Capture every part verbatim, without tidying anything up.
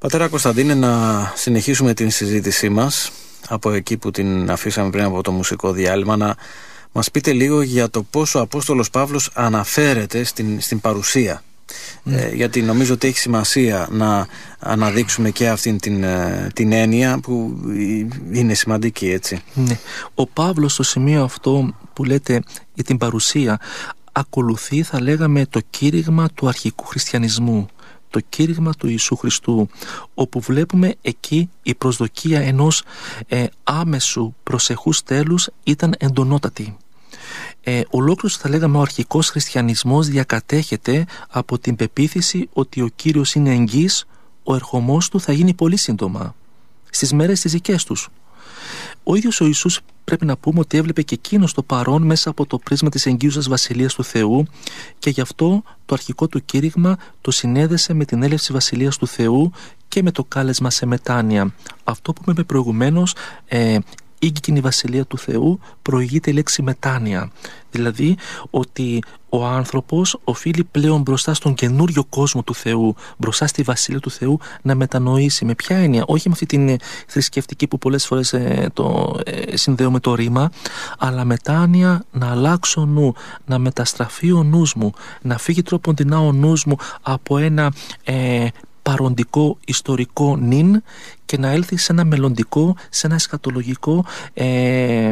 Πατέρα Κωνσταντίνε, να συνεχίσουμε την συζήτησή μας από εκεί που την αφήσαμε πριν από το μουσικό διάλειμμα. Να μας πείτε λίγο για το πώς ο Απόστολος Παύλος αναφέρεται στην, στην παρουσία. Mm. Ε, γιατί νομίζω ότι έχει σημασία να αναδείξουμε και αυτήν την, την έννοια που είναι σημαντική, έτσι. Ναι. Ο Παύλος στο σημείο αυτό που λέτε για την παρουσία ακολουθεί, θα λέγαμε, το κήρυγμα του αρχικού χριστιανισμού, το κήρυγμα του Ιησού Χριστού, όπου βλέπουμε εκεί η προσδοκία ενός ε, άμεσου προσεχούς τέλους ήταν εντονότατη. Ε, ολόκληρος, θα λέγαμε, ο αρχικός χριστιανισμός διακατέχεται από την πεποίθηση ότι ο Κύριος είναι εγγύς, ο ερχομός του θα γίνει πολύ σύντομα, στις μέρες τις δικές τους. Ο ίδιος ο Ιησούς, πρέπει να πούμε, ότι έβλεπε και εκείνος το παρόν μέσα από το πρίσμα της εγγύουσας βασιλείας του Θεού, και γι' αυτό το αρχικό του κήρυγμα το συνέδεσε με την έλευση βασιλείας του Θεού και με το κάλεσμα σε μετάνοια. Αυτό που είπαμε προηγουμένως, ε, ήγηκε η βασιλεία του Θεού, προηγείται η λέξη μετάνοια. Δηλαδή ότι ο άνθρωπος οφείλει πλέον μπροστά στον καινούριο κόσμο του Θεού, μπροστά στη βασιλεία του Θεού, να μετανοήσει. Με ποια έννοια? Όχι με αυτή την θρησκευτική που πολλές φορές ε, το ε, συνδέω με το ρήμα, αλλά μετάνοια, να αλλάξω νου, να μεταστραφεί ο νους μου, να φύγει τροποντινά ο νους μου από ένα ε, παροντικό ιστορικό νυν και να έλθει σε ένα μελλοντικό, σε ένα εσχατολογικό ε,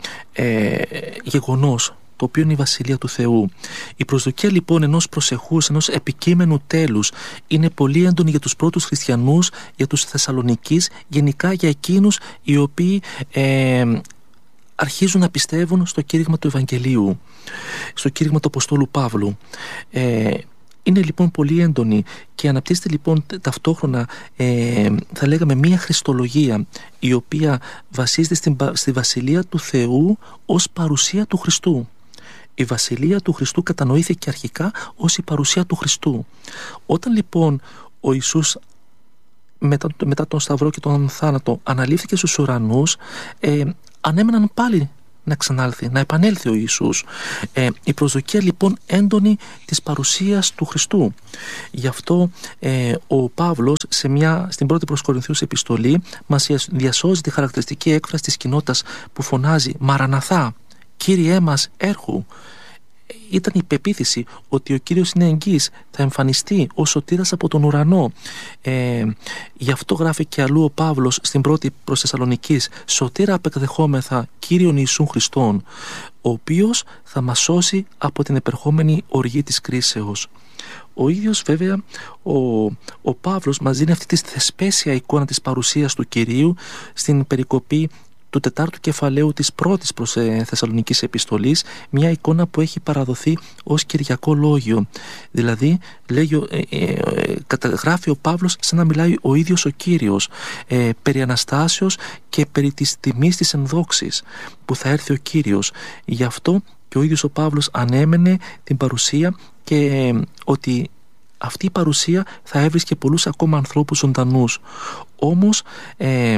ε, γεγονός, το οποίο είναι η βασιλεία του Θεού. Η προσδοκία λοιπόν ενός προσεχούς, ενός επικείμενου τέλους είναι πολύ έντονη για τους πρώτους χριστιανούς, για τους Θεσσαλονικείς, γενικά για εκείνους οι οποίοι ε, αρχίζουν να πιστεύουν στο κήρυγμα του Ευαγγελίου, στο κήρυγμα του Αποστόλου Παύλου. Ε, Είναι λοιπόν πολύ έντονη και αναπτύσσεται λοιπόν ταυτόχρονα, ε, θα λέγαμε, μία χριστολογία η οποία βασίζεται στην, στη βασιλεία του Θεού ως παρουσία του Χριστού. Η βασιλεία του Χριστού κατανοήθηκε αρχικά ως η παρουσία του Χριστού. Όταν λοιπόν ο Ιησούς μετά, μετά τον Σταυρό και τον θάνατο αναλήφθηκε στους ουρανούς, ε, ανέμεναν πάλι να ξανάλθει, να επανέλθει ο Ιησούς. Ε, η προσδοκία λοιπόν έντονη της παρουσίας του Χριστού. Γι' αυτό ε, ο Παύλος σε μια, στην πρώτη προς Κορινθίους επιστολή μας διασώζει τη χαρακτηριστική έκφραση της κοινότητας που φωνάζει «Μαραναθά, Κύριέ μας έρχου». Ήταν η πεποίθηση ότι ο Κύριος είναι εγγύης, θα εμφανιστεί ως σωτήρας από τον ουρανό. Ε, γι' αυτό γράφει και αλλού ο Παύλος στην πρώτη προς Θεσσαλονικείς «Σωτήρα απεκδεχόμεθα Κύριον Ιησούν Χριστόν, ο οποίος θα μας σώσει από την επερχόμενη οργή της κρίσεως». Ο ίδιος βέβαια ο, ο Παύλος μας δίνει αυτή τη θεσπέσια εικόνα της παρουσίας του Κυρίου στην περικοπή του τετάρτου κεφαλαίου της πρώτης προς ε, Θεσσαλονικής επιστολής, μια εικόνα που έχει παραδοθεί ως Κυριακό Λόγιο. Δηλαδή λέγει, ε, ε, ε, καταγράφει ο Παύλος σαν να μιλάει ο ίδιος ο Κύριος ε, περί Αναστάσεως και περί της τιμής της ενδόξης που θα έρθει ο Κύριος. Γι' αυτό και ο ίδιος ο Παύλος ανέμενε την παρουσία και ε, ότι αυτή η παρουσία θα έβρισκε πολλούς ακόμα ανθρώπους ζωντανούς. Όμως ε,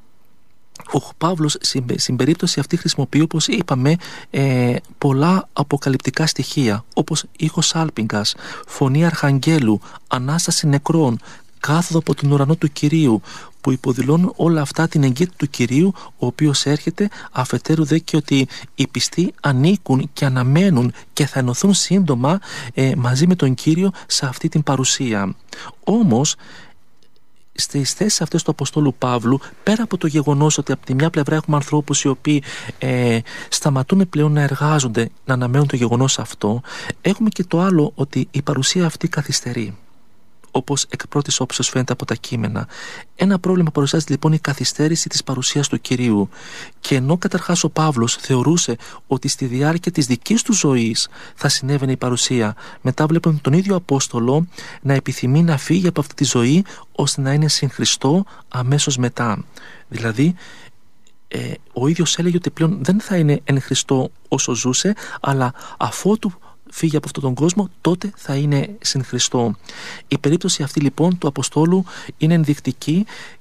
ο Παύλος στην περίπτωση αυτή χρησιμοποιεί, όπως είπαμε, ε, πολλά αποκαλυπτικά στοιχεία, όπως ήχος άλπιγγας, φωνή αρχαγγέλου, ανάσταση νεκρών, κάθοδο από τον ουρανό του Κυρίου, που υποδηλώνουν όλα αυτά την εγκύτητα του Κυρίου, ο οποίος έρχεται, αφετέρου δε και ότι οι πιστοί ανήκουν και αναμένουν και θα ενωθούν σύντομα ε, μαζί με τον Κύριο σε αυτή την παρουσία. Όμως στις θέσεις αυτές του Αποστόλου Παύλου, πέρα από το γεγονός ότι από τη μια πλευρά έχουμε ανθρώπους οι οποίοι ε, σταματούν πλέον να εργάζονται, να αναμένουν το γεγονός αυτό, έχουμε και το άλλο, ότι η παρουσία αυτή καθυστερεί, όπως εκ πρώτης όψεως φαίνεται από τα κείμενα. Ένα πρόβλημα παρουσιάζεται λοιπόν η καθυστέρηση της παρουσίας του Κυρίου. Και ενώ καταρχάς ο Παύλος θεωρούσε ότι στη διάρκεια της δικής του ζωής θα συνέβαινε η παρουσία, μετά βλέπουμε τον ίδιο Απόστολο να επιθυμεί να φύγει από αυτή τη ζωή ώστε να είναι συν Χριστό αμέσως μετά. Δηλαδή ε, ο ίδιος έλεγε ότι πλέον δεν θα είναι εν Χριστώ όσο ζούσε, αλλά αφότου φύγει από αυτόν τον κόσμο, τότε θα είναι συν Χριστό. Η περίπτωση αυτή λοιπόν του Αποστόλου είναι ενδεικτική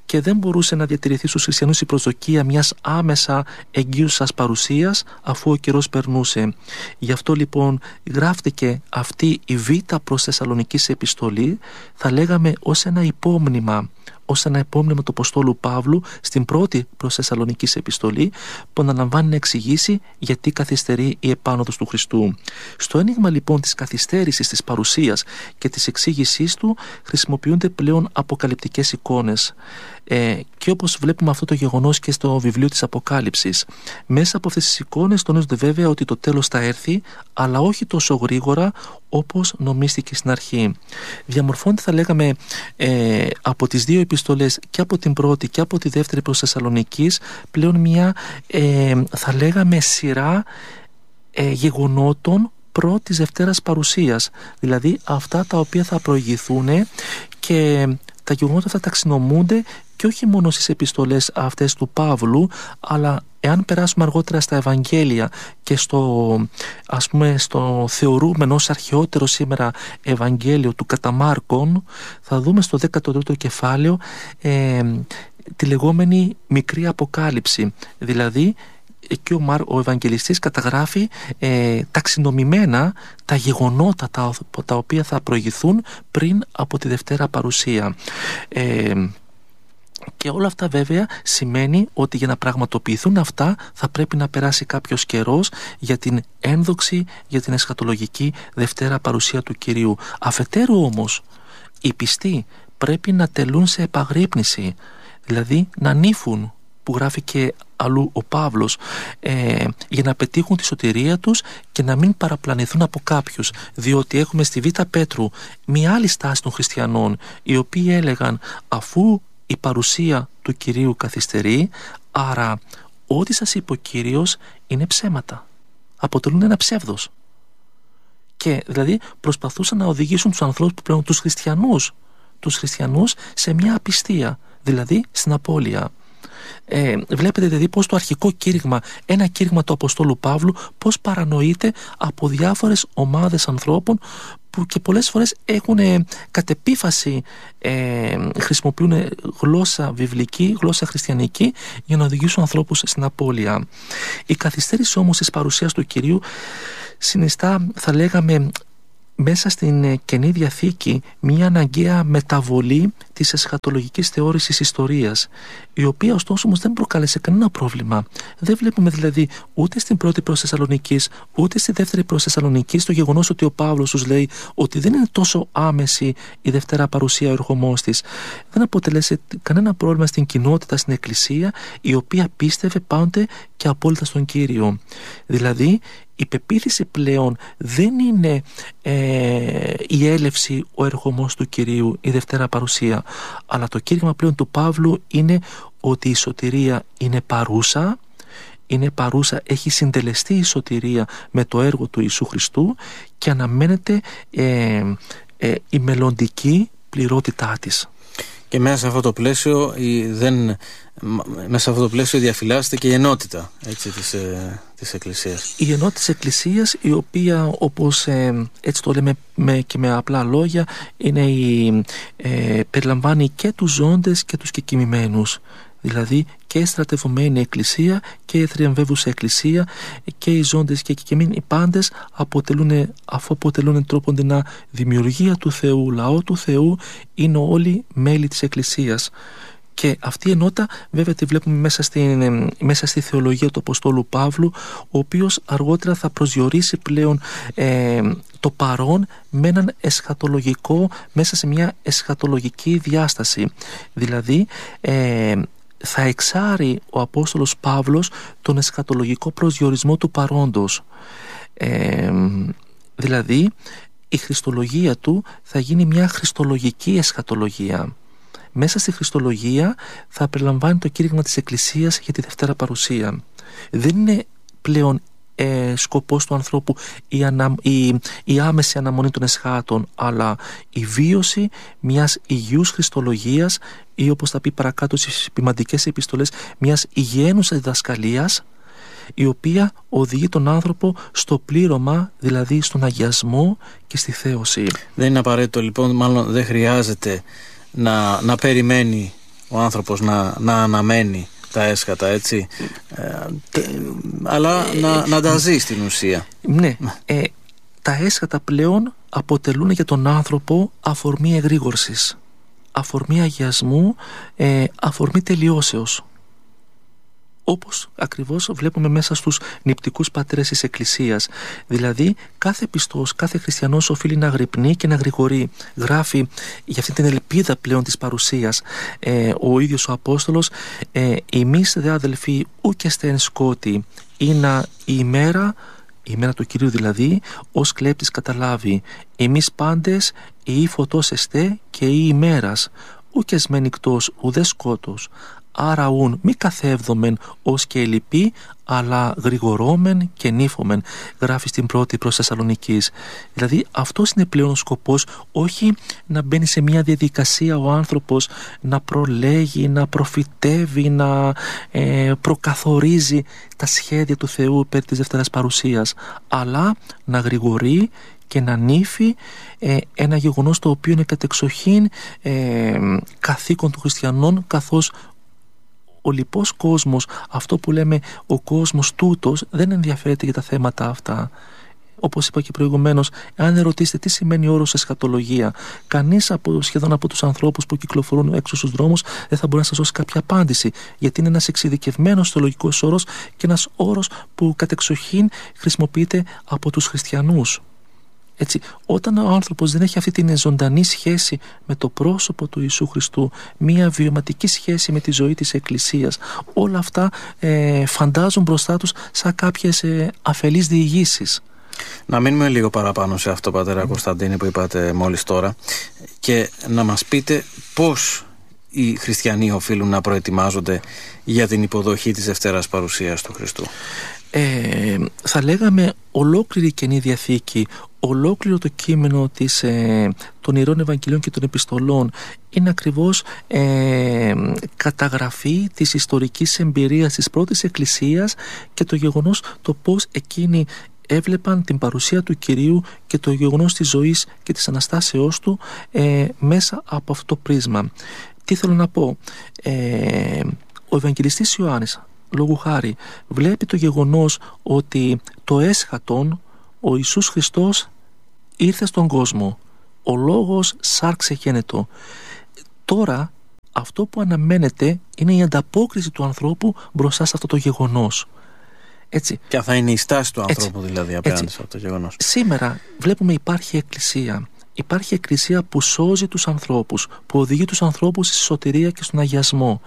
και δεν μπορούσε να διατηρηθεί στους χριστιανούς η προσδοκία μιας άμεσα εγγύουσας παρουσίας αφού ο καιρός περνούσε. Γι' αυτό λοιπόν γράφτηκε αυτή η Β' προς Θεσσαλονικής επιστολή, θα λέγαμε ως ένα υπόμνημα, ως ένα υπόμνημα του Αποστόλου Παύλου στην πρώτη προς Θεσσαλονικής επιστολή, που αναλαμβάνει να εξηγήσει γιατί καθυστερεί η επάνωδος του Χριστού. Στο ένιγμα λοιπόν της καθυστέρησης της παρουσίας και της εξήγησής του χρησιμοποιούνται πλέον αποκαλυπτικές εικόνες. Ε, και όπως βλέπουμε αυτό το γεγονός και στο βιβλίο της Αποκάλυψης, μέσα από αυτές τις εικόνες τονίζονται βέβαια ότι το τέλος θα έρθει, αλλά όχι τόσο γρήγορα όπως νομίστηκε στην αρχή. Διαμορφώνεται, θα λέγαμε, ε, από τις δύο επιστολές, και από την πρώτη και από τη δεύτερη προς Θεσσαλονικής, πλέον μια ε, θα λέγαμε σειρά ε, γεγονότων πρώτης Δευτέρας παρουσίας, δηλαδή αυτά τα οποία θα προηγηθούν, και τα γεγονότα αυτά ταξινομούνται και όχι μόνο στις επιστολές αυτές του Παύλου, αλλά εάν περάσουμε αργότερα στα Ευαγγέλια και στο, ας πούμε, στο θεωρούμενο ως αρχαιότερο σήμερα Ευαγγέλιο του κατά Μάρκον, θα δούμε στο δέκατο τρίτο κεφάλαιο ε, τη λεγόμενη μικρή αποκάλυψη. Δηλαδή εκεί ο, Μάρ, ο Ευαγγελιστής καταγράφει ε, ταξινομημένα τα γεγονότα τα, τα οποία θα προηγηθούν πριν από τη Δευτέρα παρουσία. Ε, και όλα αυτά βέβαια σημαίνει ότι για να πραγματοποιηθούν αυτά θα πρέπει να περάσει κάποιος καιρός για την ένδοξη, για την εσχατολογική Δευτέρα παρουσία του Κυρίου. Αφετέρου όμως οι πιστοί πρέπει να τελούν σε επαγρύπνηση, δηλαδή να νύφουν, που γράφει και αλλού ο Παύλος, ε, για να πετύχουν τη σωτηρία τους και να μην παραπλανηθούν από κάποιους, διότι έχουμε στη Β' Πέτρου μια άλλη στάση των χριστιανών, οι οποίοι έλεγαν αφού η παρουσία του Κυρίου καθυστερεί, άρα ό,τι σας είπε ο Κύριος είναι ψέματα, αποτελούν ένα ψεύδος, και δηλαδή προσπαθούσαν να οδηγήσουν τους ανθρώπους που πλέον τους χριστιανούς, τους χριστιανούς σε μια απιστία, δηλαδή στην απώλεια. Ε, βλέπετε δηλαδή πως το αρχικό κήρυγμα, ένα κήρυγμα του Αποστόλου Παύλου, πως παρανοείται από διάφορες ομάδες ανθρώπων που και πολλές φορές έχουν ε, κατ' επίφαση ε, χρησιμοποιούν γλώσσα βιβλική, γλώσσα χριστιανική για να οδηγήσουν ανθρώπους στην απώλεια. Η καθυστέρηση όμως της παρουσίας του Κυρίου συνιστά, θα λέγαμε, μέσα στην Καινή Διαθήκη μια αναγκαία μεταβολή της εσχατολογικής θεώρησης ιστορίας, η οποία ωστόσο όμως δεν προκάλεσε κανένα πρόβλημα. Δεν βλέπουμε δηλαδή ούτε στην πρώτη προς Θεσσαλονικής ούτε στη δεύτερη προς Θεσσαλονικής το γεγονός ότι ο Παύλος τους λέει ότι δεν είναι τόσο άμεση η Δευτέρα παρουσία, ο ερχομός της. Δεν αποτελέσε κανένα πρόβλημα στην κοινότητα, στην Εκκλησία, η οποία πίστευε πάντοτε και απόλυτα στον Κύριο. Δηλαδή η πεποίθηση πλέον δεν είναι ε, η έλευση, ο ερχομός του Κυρίου, η Δευτέρα παρουσία, αλλά το κήρυγμα πλέον του Παύλου είναι ότι η σωτηρία είναι παρούσα, είναι παρούσα, έχει συντελεστεί η σωτηρία με το έργο του Ιησού Χριστού και αναμένεται ε, ε, η μελλοντική πληρότητά της. Και μέσα σε αυτό το πλαίσιο η, δεν, μέσα σε αυτό το πλαίσιο διαφυλάσσεται και η ενότητα, έτσι, της, ε, της Εκκλησίας. Η ενότητα της Εκκλησίας, η οποία, όπως ε, έτσι το λέμε με, και με απλά λόγια, είναι η, ε, περιλαμβάνει και τους ζώντες και τους κεκοιμημένους. Δηλαδή και η στρατευμένη Εκκλησία και η θριαμβεύουσα Εκκλησία και οι ζώντες και οι κεκοιμημένοι, οι πάντες αποτελούν, αφού αποτελούν τρόποντινά δημιουργία του Θεού, λαό του Θεού, είναι όλοι μέλη της Εκκλησίας. Και αυτή η ενότητα βέβαια τη βλέπουμε μέσα, στην, μέσα στη θεολογία του Αποστόλου Παύλου, ο οποίος αργότερα θα προσδιορίσει πλέον ε, το παρόν με έναν εσχατολογικό, μέσα σε μια εσχατολογική διάσταση. Δηλαδή ε, θα εξάρει ο Απόστολος Παύλος τον εσχατολογικό προσδιορισμό του παρόντος. Ε, δηλαδή η χριστολογία του θα γίνει μια χριστολογική εσχατολογία. Μέσα στη χριστολογία θα περιλαμβάνει το κήρυγμα της Εκκλησίας για τη Δευτέρα παρουσία. Δεν είναι πλέον ε, σκοπός του ανθρώπου η, ανα, η, η άμεση αναμονή των εσχάτων, αλλά η βίωση μιας υγιούς χριστολογίας, ή όπως θα πει παρακάτω στις ποιμαντικές επιστολές, μιας υγιένουσας διδασκαλίας, η οποία οδηγεί τον άνθρωπο στο πλήρωμα, δηλαδή στον αγιασμό και στη θέωση. Δεν είναι απαραίτητο λοιπόν, μάλλον δεν χρειάζεται να, να περιμένει ο άνθρωπος να, να αναμένει τα έσχατα, έτσι, ε, τε, αλλά ε, να, να τα ζει στην ουσία. Ναι, ε, τα έσχατα πλέον αποτελούν για τον άνθρωπο αφορμή εγρήγορσης, αφορμή αγιασμού, ε, αφορμή τελειώσεως. Όπως ακριβώς βλέπουμε μέσα στους νηπτικούς πατέρες της Εκκλησίας. Δηλαδή κάθε πιστός, κάθε χριστιανός οφείλει να αγρυπνεί και να γρηγορεί. Γράφει για αυτή την ελπίδα πλέον της παρουσίας ε, ο ίδιος ο Απόστολος, ε, «Εμείς δε αδελφοί ούκ εστεν σκότη, είναι η ημέρα», η ημέρα του Κυρίου δηλαδή, «ως κλέπτης καταλάβει. Εμείς πάντες ή φωτός εστέ και ή ημέρας, ούκ εσμεν νυκτός ουδέ σκότος. Άρα ούν μη καθεύδομεν ως και ελλειπή, αλλά γρηγορώμεν και νύφομεν», γράφει στην πρώτη προς Θεσσαλονικής. Δηλαδή αυτός είναι πλέον ο σκοπός, όχι να μπαίνει σε μια διαδικασία ο άνθρωπος να προλέγει, να προφητεύει, να ε, προκαθορίζει τα σχέδια του Θεού περί της Δεύτερας Παρουσίας, αλλά να γρηγορεί και να νύφει, ε, ένα γεγονός το οποίο είναι κατεξοχήν ε, καθήκον των χριστιανών, καθώς ο λοιπός κόσμος, αυτό που λέμε ο κόσμος τούτος, δεν ενδιαφέρεται για τα θέματα αυτά. Όπως είπα και προηγουμένως, αν ρωτήσετε τι σημαίνει ο όρος εσχατολογία, κανείς από, σχεδόν από τους ανθρώπους που κυκλοφορούν έξω στους δρόμους δεν θα μπορεί να σας δώσει κάποια απάντηση, γιατί είναι ένας εξειδικευμένος θεολογικός όρος και ένας όρος που κατεξοχήν χρησιμοποιείται από τους χριστιανούς. Έτσι, όταν ο άνθρωπος δεν έχει αυτή την ζωντανή σχέση με το πρόσωπο του Ιησού Χριστού, μία βιωματική σχέση με τη ζωή της Εκκλησίας, όλα αυτά ε, φαντάζουν μπροστά τους σαν κάποιες ε, αφελείς διηγήσεις. Να μείνουμε λίγο παραπάνω σε αυτό, πατέρα mm. Κωνσταντίνη, που είπατε μόλις τώρα, και να μας πείτε πώς οι χριστιανοί οφείλουν να προετοιμάζονται για την υποδοχή της Δευτέρας Παρουσίας του Χριστού. Ε, θα λέγαμε ολόκληρη η Καινή Διαθήκη, ολόκληρο το κείμενο της, ε, των Ιερών Ευαγγελίων και των Επιστολών είναι ακριβώς ε, καταγραφή της ιστορικής εμπειρίας της πρώτης Εκκλησίας και το γεγονός το πώς εκείνοι έβλεπαν την παρουσία του Κυρίου και το γεγονός της ζωής και της Αναστάσεώς του ε, μέσα από αυτό το πρίσμα. Τι θέλω να πω, ε, ο Ευαγγελιστής Ιωάννης, λόγου χάρη, βλέπει το γεγονός ότι το έσχατον, ο Ιησούς Χριστός ήρθε στον κόσμο, ο λόγος σάρξε γένετο. Τώρα αυτό που αναμένεται είναι η ανταπόκριση του ανθρώπου μπροστά σε αυτό το γεγονός. Έτσι. Ποια θα είναι η στάση του ανθρώπου, έτσι, δηλαδή απέναντι σε αυτό το γεγονός. Σήμερα βλέπουμε υπάρχει εκκλησία. Υπάρχει εκκλησία που σώζει τους ανθρώπους, που οδηγεί τους ανθρώπους στη σωτηρία και στον αγιασμό.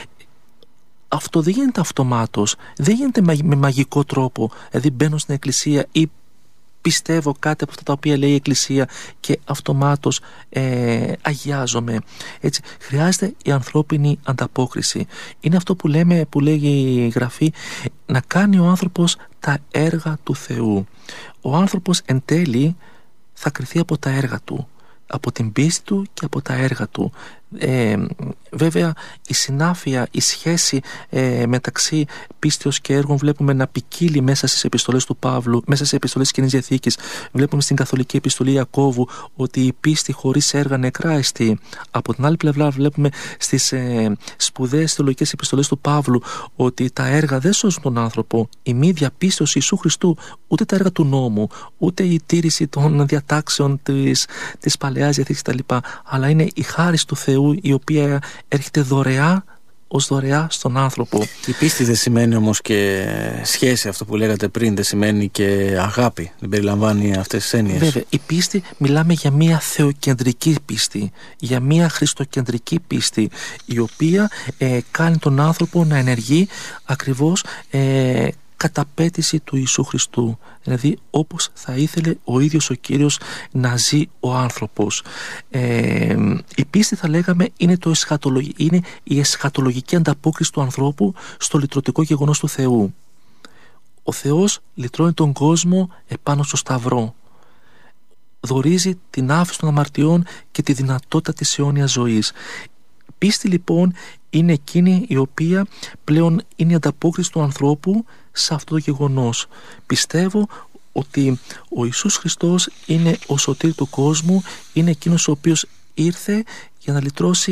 Αυτό δεν γίνεται αυτομάτως, δεν γίνεται με μαγικό τρόπο. Δηλαδή μπαίνω στην εκκλησία ή πιστεύω κάτι από αυτά τα οποία λέει η Εκκλησία και αυτομάτως ε, αγιάζομαι. Έτσι, χρειάζεται η ανθρώπινη ανταπόκριση. Είναι αυτό που λέμε, που λέγει η Γραφή, να κάνει ο άνθρωπος τα έργα του Θεού. Ο άνθρωπος εν τέλει θα κριθεί από τα έργα του, από την πίστη του και από τα έργα του. Ε, βέβαια η συνάφεια, η σχέση ε, μεταξύ πίστεως και έργων βλέπουμε να ποικίλει μέσα στις επιστολές του Παύλου, μέσα στις επιστολές της Καινής Διαθήκης. Βλέπουμε στην καθολική επιστολή Ιακώβου ότι η πίστη χωρίς έργα νεκρά εστί. Από την άλλη πλευρά βλέπουμε στις ε, σπουδαίες θεολογικές επιστολές του Παύλου ότι τα έργα δεν σώζουν τον άνθρωπο. Η μη διαπίστωση Ιησού Χριστού, ούτε τα έργα του νόμου, ούτε η τήρηση των διατάξεων της, της Παλαιάς Διαθήκης κτλ., αλλά είναι η χάρις του Θεού, η οποία έρχεται δωρεά ως δωρεά στον άνθρωπο. Η πίστη δεν σημαίνει όμως και σχέση, αυτό που λέγατε πριν, δεν σημαίνει και αγάπη, δεν περιλαμβάνει αυτές τις έννοιες. Βέβαια, η πίστη, μιλάμε για μια θεοκεντρική πίστη, για μια χριστοκεντρική πίστη, η οποία ε, κάνει τον άνθρωπο να ενεργεί ακριβώς ε, κατ' απέτηση του Ιησού Χριστού, δηλαδή όπως θα ήθελε ο ίδιος ο Κύριος να ζει ο άνθρωπος. Ε, η πίστη, θα λέγαμε, είναι, το εσχατολογ... είναι η εσχατολογική ανταπόκριση του ανθρώπου στο λυτρωτικό γεγονός του Θεού. Ο Θεός λυτρώνει τον κόσμο επάνω στο Σταυρό. Δωρίζει την άφεση των αμαρτιών και τη δυνατότητα της αιώνιας ζωής. Πίστη λοιπόν είναι εκείνη η οποία πλέον είναι η ανταπόκριση του ανθρώπου σε αυτό το γεγονός. Πιστεύω ότι ο Ιησούς Χριστός είναι ο σωτήρ του κόσμου, είναι εκείνος ο οποίος ήρθε για να λυτρώσει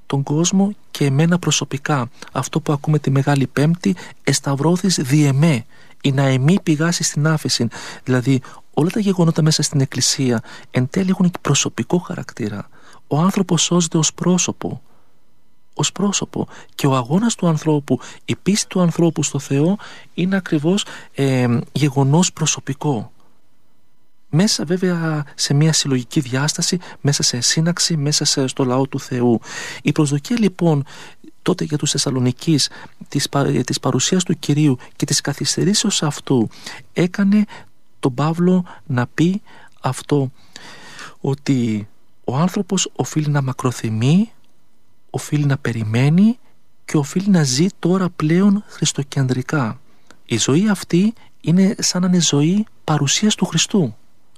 τον κόσμο και εμένα προσωπικά. Αυτό που ακούμε τη Μεγάλη Πέμπτη, εσταυρώθης δι' εμέ, η να εμή πηγάσει στην άφεση. Δηλαδή όλα τα γεγονότα μέσα στην Εκκλησία εν τέλει έχουν προσωπικό χαρακτήρα. Ο άνθρωπος σώζεται ως πρόσωπο. Ως πρόσωπο. Και ο αγώνας του ανθρώπου, η πίστη του ανθρώπου στο Θεό είναι ακριβώς ε, γεγονός προσωπικό. Μέσα βέβαια σε μια συλλογική διάσταση, μέσα σε σύναξη, μέσα σε, στο λαό του Θεού. Η προσδοκία λοιπόν τότε για τους Θεσσαλονικείς της, της παρουσίας του Κυρίου και της καθυστερήσεως αυτού έκανε τον Παύλο να πει αυτό, ότι ο άνθρωπος οφείλει να μακροθυμεί, οφείλει να περιμένει και οφείλει να ζει τώρα πλέον χριστοκεντρικά. Η ζωή αυτή είναι σαν να είναι ζωή παρουσίας του Χριστού,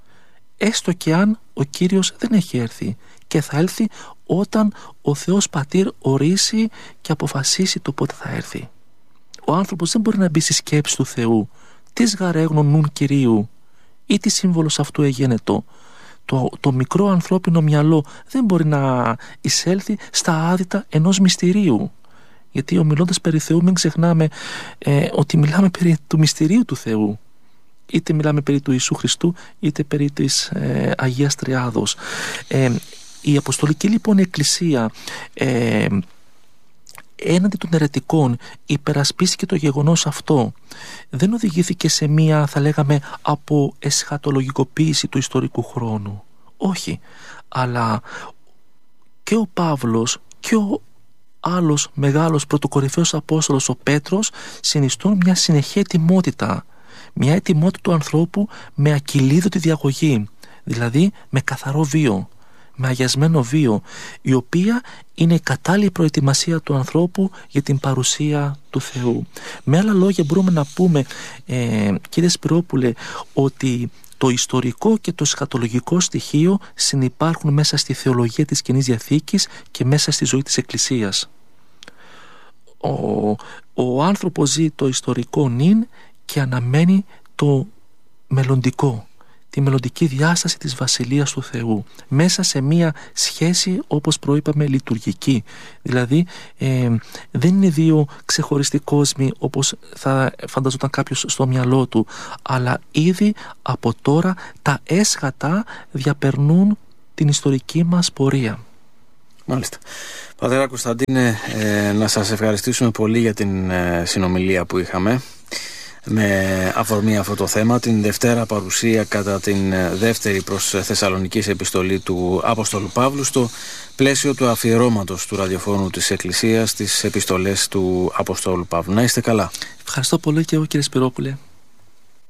έστω και αν ο Κύριος δεν έχει έρθει, και θα έλθει όταν ο Θεός Πατήρ ορίσει και αποφασίσει το πότε θα έρθει. Ο άνθρωπος δεν μπορεί να μπει στη σκέψη του Θεού. «Τις γαρέγνων νουν Κυρίου» ή «τι σύμβολος αυτού εγένετο». Το, το μικρό ανθρώπινο μυαλό δεν μπορεί να εισέλθει στα άδυτα ενός μυστηρίου. Γιατί ομιλώντας περί Θεού μην ξεχνάμε ε, ότι μιλάμε περί του μυστηρίου του Θεού. Είτε μιλάμε περί του Ιησού Χριστού, είτε περί της ε, Αγίας Τριάδος. Ε, η Αποστολική λοιπόν Εκκλησία ε, έναντι των αιρετικών υπερασπίστηκε το γεγονός αυτό. Δεν οδηγήθηκε σε μία, θα λέγαμε, από εσχατολογικοποίηση του ιστορικού χρόνου. Όχι. Αλλά και ο Παύλος και ο άλλος μεγάλος πρωτοκορυφαίος Απόστολος, ο Πέτρος, συνιστούν μια συνεχή ετοιμότητα. Μια ετοιμότητα του ανθρώπου με ακυλίδωτη διαγωγή. Δηλαδή με καθαρό βίο, με αγιασμένο βίο, η οποία είναι η κατάλληλη προετοιμασία του ανθρώπου για την παρουσία του Θεού. Με άλλα λόγια μπορούμε να πούμε, ε, κύριε Σπυρόπουλε, ότι το ιστορικό και το εσχατολογικό στοιχείο συνυπάρχουν μέσα στη θεολογία της Καινής Διαθήκης και μέσα στη ζωή της Εκκλησίας. Ο, ο άνθρωπος ζει το ιστορικό νυν και αναμένει το μελλοντικό, τη μελλοντική διάσταση της Βασιλείας του Θεού, μέσα σε μία σχέση, όπως προείπαμε, λειτουργική. Δηλαδή ε, δεν είναι δύο ξεχωριστοί κόσμοι όπως θα φανταζόταν κάποιος στο μυαλό του, αλλά ήδη από τώρα τα έσχατα διαπερνούν την ιστορική μας πορεία. Μάλιστα. Πατέρα Κωνσταντίνε, ε, να σας ευχαριστήσουμε πολύ για την ε, συνομιλία που είχαμε με αφορμή αυτό το θέμα, την Δευτέρα παρουσία κατά την δεύτερη προς Θεσσαλονικής επιστολή του Αποστόλου Παύλου στο πλαίσιο του αφιερώματος του ραδιοφώνου της Εκκλησίας στις επιστολές του Αποστόλου Παύλου. Να είστε καλά. Ευχαριστώ πολύ και εγώ, κύριε Σπυρόπουλε.